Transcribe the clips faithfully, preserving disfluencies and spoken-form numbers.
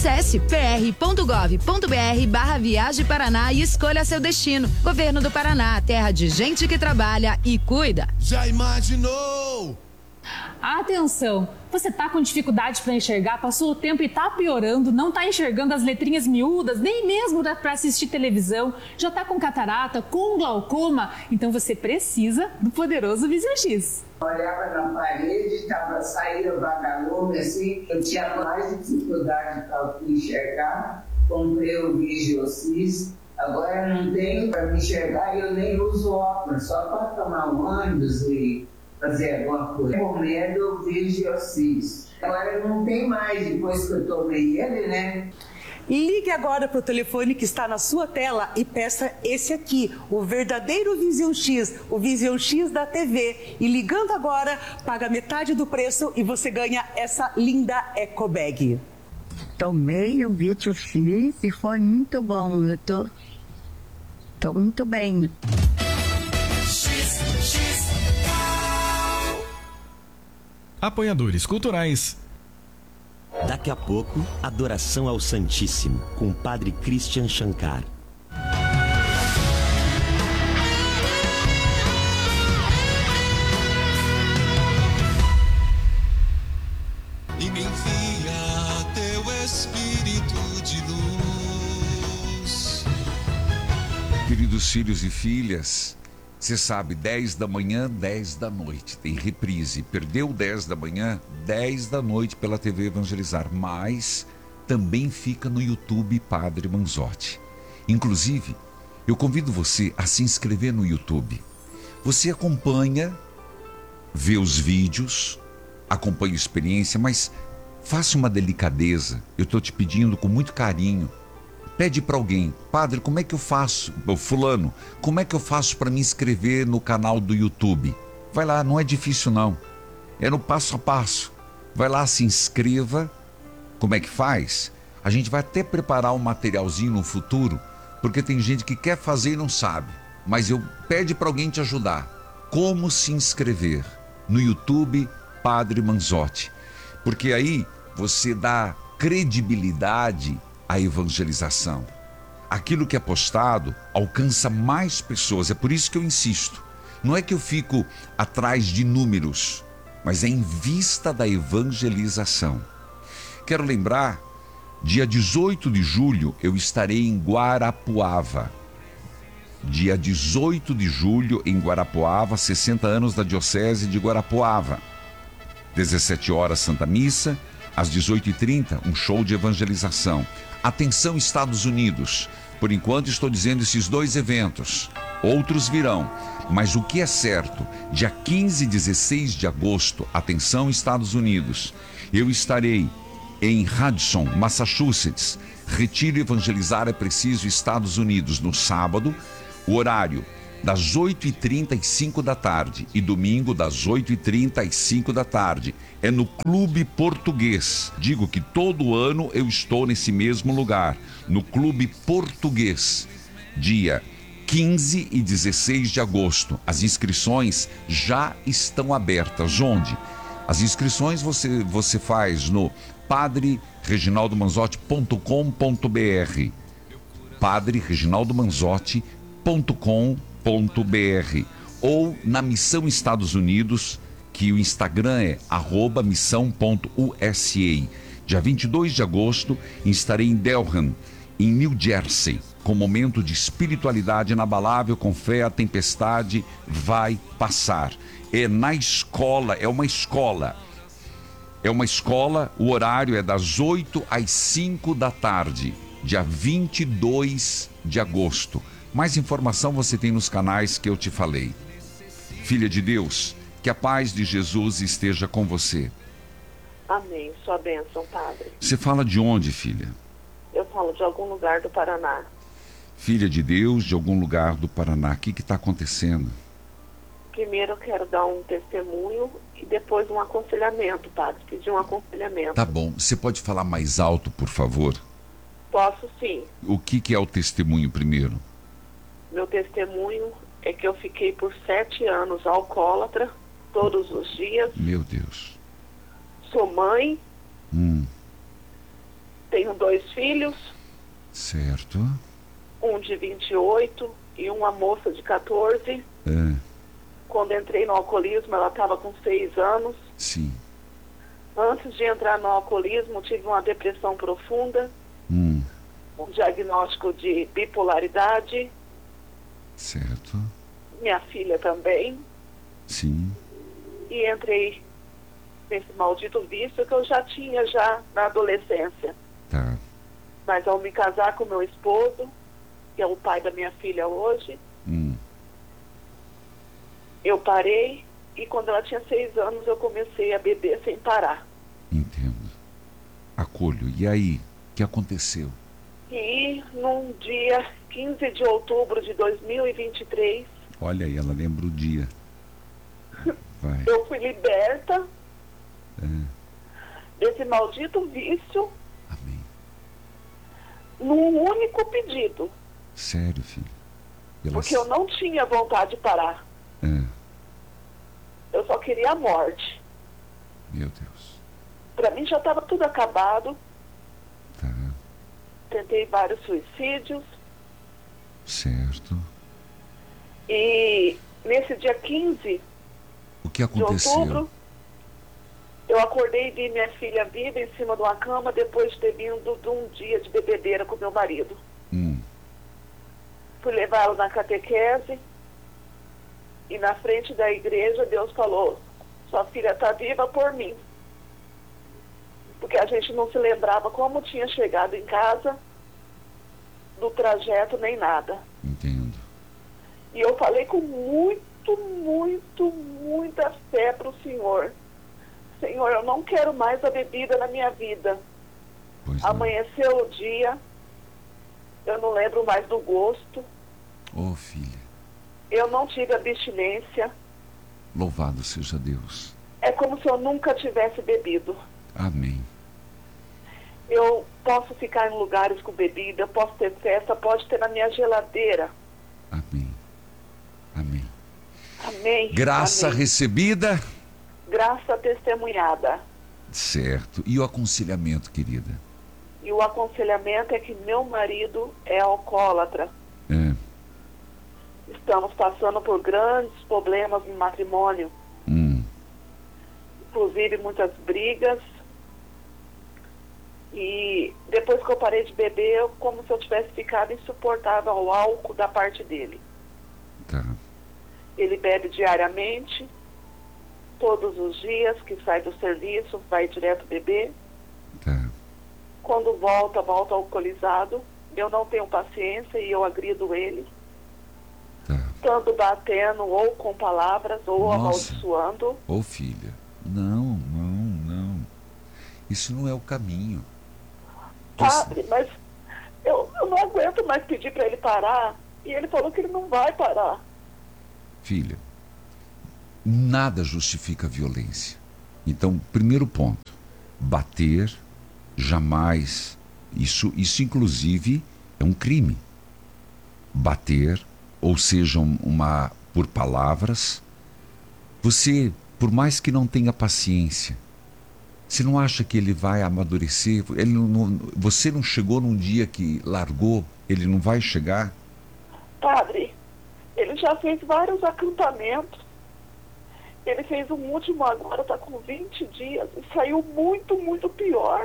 Acesse p r ponto gov ponto b r barra Viagem Paraná e escolha seu destino. Governo do Paraná, terra de gente que trabalha e cuida. Já imaginou? Atenção! Você tá com dificuldade para enxergar, passou o tempo e tá piorando, não tá enxergando as letrinhas miúdas, nem mesmo para assistir televisão, já tá com catarata, com glaucoma, então você precisa do poderoso Vision X. Olhava na parede, tava, saía vagalume assim, eu tinha mais dificuldade para enxergar, comprei o Vision X, agora não tenho para me enxergar e eu nem uso óculos, só para tomar um ônibus e fazer alguma coisa. Recomendo o Vision X. Agora não tem mais, depois que eu tomei ele, né? Ligue agora para o telefone que está na sua tela e peça esse aqui, o verdadeiro Vision X, o Vision X da T V. E ligando agora, paga metade do preço e você ganha essa linda Eco Bag. Tomei o Vision X e foi muito bom. Eu tô, tô muito bem. Apoiadores culturais. Daqui a pouco, adoração ao Santíssimo, com o Padre Christian Shankar. E me envia teu Espírito de luz. Queridos filhos e filhas, você sabe, dez da manhã, dez da noite, tem reprise. Perdeu dez da manhã, dez da noite pela T V Evangelizar, mas também fica no YouTube Padre Manzotti. Inclusive, eu convido você a se inscrever no YouTube. Você acompanha, vê os vídeos, acompanha a experiência, mas faça uma delicadeza. Eu estou te pedindo com muito carinho. Pede para alguém, padre, como é que eu faço, fulano, como é que eu faço para me inscrever no canal do YouTube? Vai lá, não é difícil não, é no passo a passo. Vai lá, se inscreva. Como é que faz? A gente vai até preparar um materialzinho no futuro, porque tem gente que quer fazer e não sabe, mas eu pede para alguém te ajudar. Como se inscrever no YouTube Padre Manzotti? Porque aí você dá credibilidade a evangelização. Aquilo que é postado alcança mais pessoas. É por isso que eu insisto. Não é que eu fico atrás de números, mas é em vista da evangelização. Quero lembrar, dia dezoito de julho eu estarei em Guarapuava. Dia dezoito de julho em Guarapuava, sessenta anos da Diocese de Guarapuava. dezessete horas Santa Missa, às dezoito e trinta um show de evangelização. Atenção, Estados Unidos, por enquanto estou dizendo esses dois eventos, outros virão, mas o que é certo, dia quinze e dezesseis de agosto, atenção, Estados Unidos, eu estarei em Hudson, Massachusetts, Retiro Evangelizar é Preciso, Estados Unidos, no sábado, o horário das oito e trinta e cinco da tarde e domingo das oito e trinta e cinco da tarde. É no Clube Português. Digo que todo ano eu estou nesse mesmo lugar, no Clube Português, dia quinze e dezesseis de agosto. As inscrições já estão abertas. Onde? As inscrições você, você faz no padre reginaldo manzotti ponto com ponto b r padre reginaldo manzotti ponto com ponto b r ou na Missão Estados Unidos, que o Instagram é arroba missão ponto u s a. Dia vinte e dois de agosto estarei em Delran, em New Jersey, com momento de espiritualidade inabalável, com fé. A tempestade vai passar. É na escola, é uma escola. É uma escola, o horário é das oito às cinco da tarde, dia vinte e dois de agosto. Mais informação você tem nos canais que eu te falei. Filha de Deus, que a paz de Jesus esteja com você. Amém. Sua bênção, Padre. Você fala de onde, filha? Eu falo de algum lugar do Paraná. Filha de Deus, de algum lugar do Paraná. O que está acontecendo? Primeiro eu quero dar um testemunho e depois um aconselhamento, Padre. Pedir um aconselhamento. Tá bom. Você pode falar mais alto, por favor? Posso, sim. O que, que é o testemunho primeiro? Meu testemunho é que eu fiquei por sete anos alcoólatra, todos os dias. Meu Deus. Sou mãe. Hum. Tenho tenho dois filhos, Certo. um de vinte e oito e uma moça de quatorze. É, Quando entrei no alcoolismo, ela estava com seis anos. sim. Antes de entrar no alcoolismo, tive uma depressão profunda, Hum, um diagnóstico de bipolaridade, certo. minha filha também, Sim. e entrei nesse maldito vício que eu já tinha já na adolescência. Tá. Mas ao me casar com meu esposo, que é o pai da minha filha hoje, Hum, eu parei, e quando ela tinha seis anos eu comecei a beber sem parar. entendo. Acolho. E aí? O que aconteceu? E num dia quinze de outubro de dois mil e vinte e três, Olha aí, ela lembra o dia. Vai. eu fui liberta É. desse maldito vício Amém. num único pedido, Sério, filho? E ela porque eu não tinha vontade de parar. É. Eu só queria a morte. Meu Deus. Para mim já estava tudo acabado. Tá. Tentei vários suicídios. Certo. E nesse dia quinze O que de aconteceu? outubro, eu acordei e vi minha filha viva em cima de uma cama depois de ter vindo de um dia de bebedeira com meu marido. Hum, Fui levá-la na catequese e na frente da igreja Deus falou: sua filha está viva por mim. Porque a gente não se lembrava como tinha chegado em casa, do trajeto nem nada. entendo. E eu falei com muito, muito, muita fé para o Senhor. Senhor, eu não quero mais a bebida na minha vida. Pois não. Amanheceu o dia, eu não lembro mais do gosto, Oh, filha. eu não tive abstinência. Louvado seja Deus. É como se eu nunca tivesse bebido. Amém. Eu posso ficar em lugares com bebida, posso ter festa, pode ter na minha geladeira. Amém. Amém. Amém. Graça Amém. recebida. Graça testemunhada. Certo. E o aconselhamento, querida? E o aconselhamento é que meu marido é alcoólatra. É. Estamos passando por grandes problemas no matrimônio. Hum, Inclusive muitas brigas. E depois que eu parei de beber, eu, como se eu tivesse ficado insuportável ao álcool da parte dele. tá. Ele bebe diariamente, todos os dias que sai do serviço, vai direto beber. Tá. Quando volta, volta alcoolizado. Eu não tenho paciência e eu agrido ele. Tá. Tanto batendo, ou com palavras, ou Nossa. amaldiçoando. Ô, filha. Não, não, não. Isso não é o caminho. Você- Padre, mas eu, eu não aguento mais pedir para ele parar. E ele falou que ele não vai parar. Filha, nada justifica a violência. Então, primeiro ponto, bater jamais, isso, isso inclusive é um crime. Bater, ou seja, um- uma por palavras, você, por mais que não tenha paciência, você não acha que ele vai amadurecer? Ele não, não- você não chegou num dia que largou, ele não vai chegar? Padre, ele já fez vários acampamentos. Ele fez um último agora, está com vinte dias. E saiu muito, muito pior.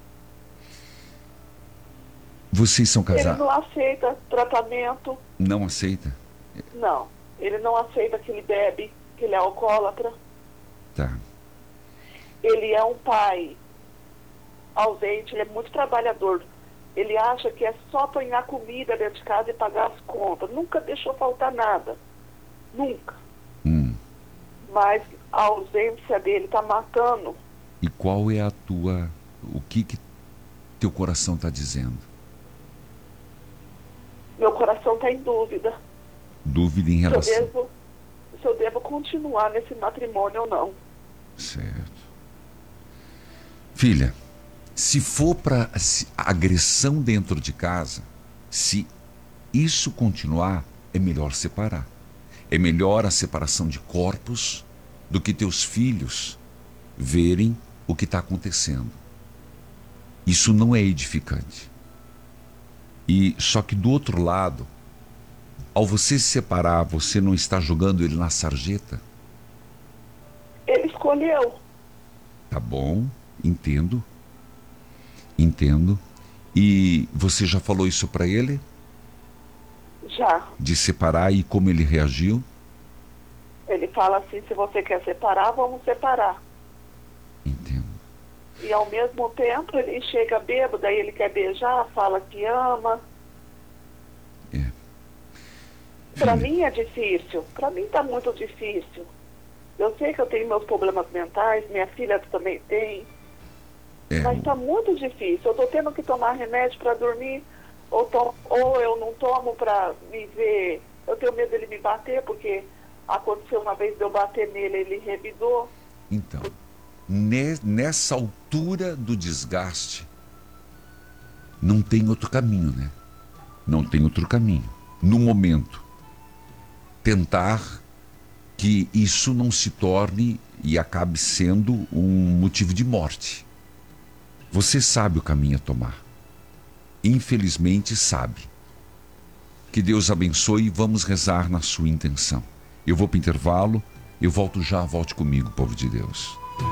Vocês são Ele casados? não aceita tratamento. Não aceita? Não. Ele não aceita que ele bebe, que ele é alcoólatra. Tá. Ele é um pai ausente, ele é muito trabalhador. Ele acha que é só apanhar comida dentro de casa e pagar as contas. Nunca deixou faltar nada. Nunca. Hum. Mas a ausência dele está matando. E qual é a tua... O que que teu coração está dizendo? Meu coração está em dúvida. Dúvida em Se eu, relação... devo, se eu devo continuar nesse matrimônio ou não. Certo. Filha, se for para agressão dentro de casa, se isso continuar, é melhor separar. É melhor a separação de corpos do que teus filhos verem o que está acontecendo. Isso não é edificante. E só que do outro lado, ao você se separar, você não está jogando ele na sarjeta? Ele escolheu. Tá bom, entendo. Entendo. E você já falou isso para ele? Já. De separar e como ele reagiu? Ele fala assim, se você quer separar, vamos separar. Entendo. E ao mesmo tempo ele chega bêbado, aí ele quer beijar, fala que ama. É. Para Filha. mim é difícil, para mim tá muito difícil. Eu sei que eu tenho meus problemas mentais, minha filha também tem, É. mas tá muito difícil. Eu tô tendo que tomar remédio para dormir, ou, to ou eu não tomo para me ver. Eu tenho medo dele me bater, porque aconteceu uma vez de eu bater nele, ele revidou. Então, ne- nessa altura do desgaste, não tem outro caminho, né? Não tem outro caminho. No momento, tentar que isso não se torne e acabe sendo um motivo de morte. Você sabe o caminho a tomar. Infelizmente sabe. Que Deus abençoe e vamos rezar na sua intenção. Eu vou para o intervalo, eu volto já, volte comigo, povo de Deus.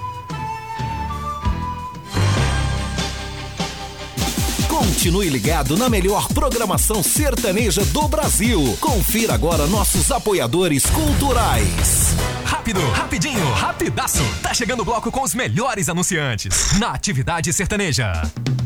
Continue ligado na melhor programação sertaneja do Brasil. Confira agora nossos apoiadores culturais. Rápido, rapidinho, rapidaço. Tá chegando o bloco com os melhores anunciantes na Atividade Sertaneja.